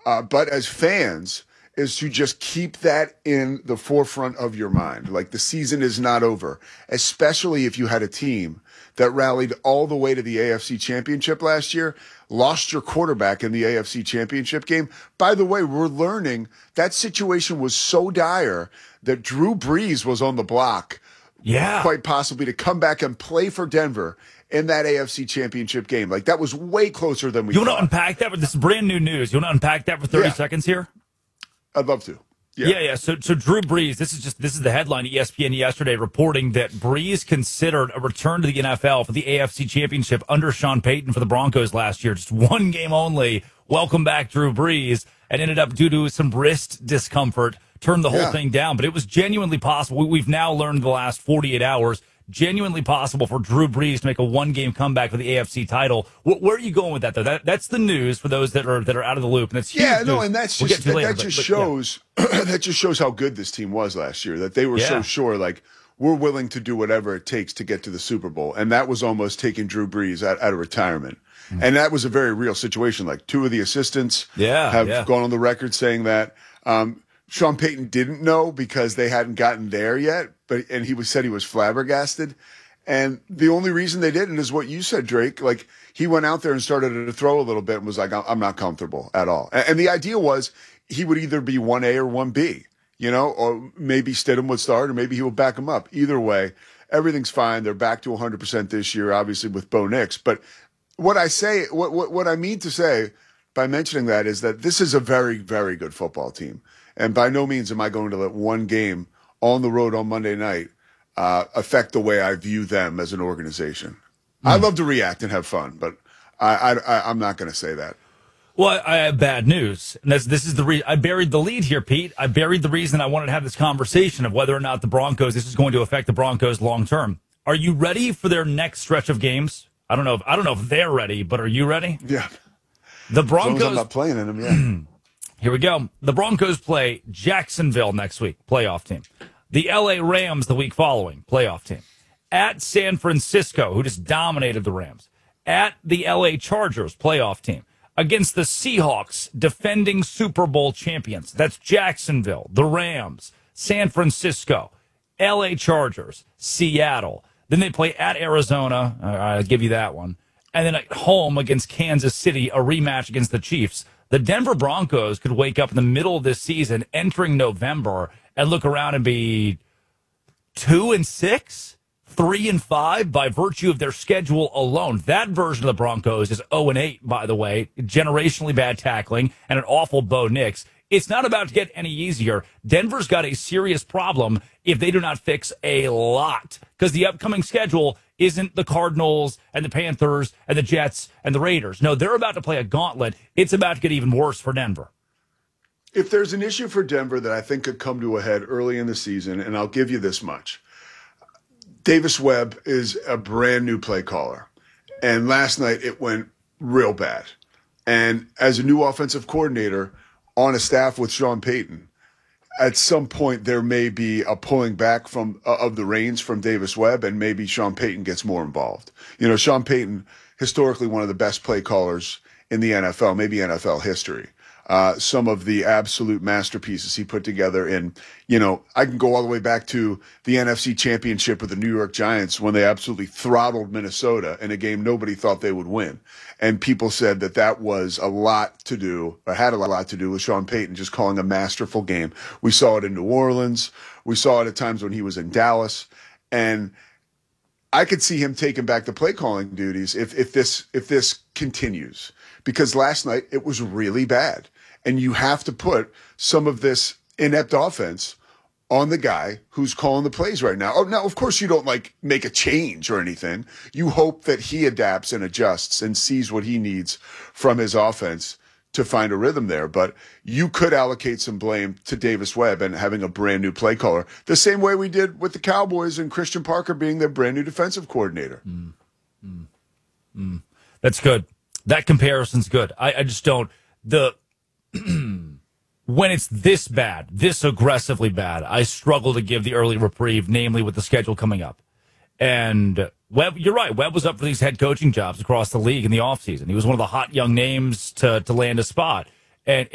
But as fans, is to just keep that in the forefront of your mind. Like the season is not over, especially if you had a team that rallied all the way to the AFC Championship last year, lost your quarterback in the AFC Championship game. By the way, we're learning that situation was so dire that Drew Brees was on the block, quite possibly to come back and play for Denver in that AFC Championship game. Like that was way closer than we thought. You want to unpack that? This is brand new news. You want to unpack that for 30 seconds here? I'd love to. Yeah. So Drew Brees, this is the headline ESPN yesterday reporting that Brees considered a return to the NFL for the AFC Championship under Sean Payton for the Broncos last year. Just one game only. Welcome back, Drew Brees. And ended up, due to some wrist discomfort, turned the whole thing down. But it was genuinely possible. We've now learned in the last 48 hours, genuinely possible for Drew Brees to make a one-game comeback for the AFC title. Where are you going with that, though? That's the news for those that are out of the loop, and that's huge news. And that's just that just shows how good this team was last year. That they were so sure, like we're willing to do whatever it takes to get to the Super Bowl, and that was almost taking Drew Brees out of retirement. And that was a very real situation. Like two of the assistants have gone on the record saying that. Sean Payton didn't know because they hadn't gotten there yet, and he said he was flabbergasted. And the only reason they didn't is what you said, Drake. Like he went out there and started to throw a little bit and was like, I'm not comfortable at all. And the idea was he would either be 1A or 1B, or maybe Stidham would start or maybe he would back him up. Either way, everything's fine. They're back to 100% this year, obviously with Bo Nix. But what I mean to say by mentioning that is that this is a very, very good football team. And by no means am I going to let one game on the road on Monday night affect the way I view them as an organization. I love to react and have fun, but I'm not going to say that. Well, I have bad news. And this is the reason I buried the lead here, Pete. I buried the reason I wanted to have this conversation of whether or not this is going to affect the Broncos long term. Are you ready for their next stretch of games? I don't know if they're ready, but are you ready? Yeah. The Broncos. As long as I'm not playing in them, Here we go. The Broncos play Jacksonville next week, playoff team. The LA Rams the week following, playoff team. At San Francisco, who just dominated the Rams. At the LA Chargers, playoff team. Against the Seahawks, defending Super Bowl champions. That's Jacksonville, the Rams, San Francisco, LA Chargers, Seattle. Then they play at Arizona. I'll give you that one. And then at home against Kansas City, a rematch against the Chiefs. The Denver Broncos could wake up in the middle of this season, entering November, and look around and be 2-6, 3-5 by virtue of their schedule alone. That version of the Broncos is 0-8, by the way, generationally bad tackling and an awful Bo Nix. It's not about to get any easier. Denver's got a serious problem if they do not fix a lot, because the upcoming schedule isn't the Cardinals and the Panthers and the Jets and the Raiders. No, they're about to play a gauntlet. It's about to get even worse for Denver. If there's an issue for Denver that I think could come to a head early in the season, and I'll give you this much. Davis Webb is a brand new play caller. And last night it went real bad. And as a new offensive coordinator on a staff with Sean Payton, at some point there may be a pulling back of the reins from Davis Webb, and maybe Sean Payton gets more involved. Sean Payton, historically one of the best play callers in the NFL, maybe NFL history. Some of the absolute masterpieces he put together I can go all the way back to the NFC Championship with the New York Giants when they absolutely throttled Minnesota in a game nobody thought they would win. And people said that was a lot to do, or had a lot to do with Sean Payton just calling a masterful game. We saw it in New Orleans. We saw it at times when he was in Dallas. And I could see him taking back the play calling duties if this continues, because last night it was really bad. And you have to put some of this inept offense on the guy who's calling the plays right now. Oh, now, of course, you don't make a change or anything. You hope that he adapts and adjusts and sees what he needs from his offense to find a rhythm there. But you could allocate some blame to Davis Webb and having a brand new play caller, the same way we did with the Cowboys and Christian Parker being their brand new defensive coordinator. That's good. That comparison's good. I just don't. When it's this bad, this aggressively bad, I struggle to give the early reprieve, namely with the schedule coming up. And Webb, you're right. Webb was up for these head coaching jobs across the league in the offseason. He was one of the hot young names to land a spot. And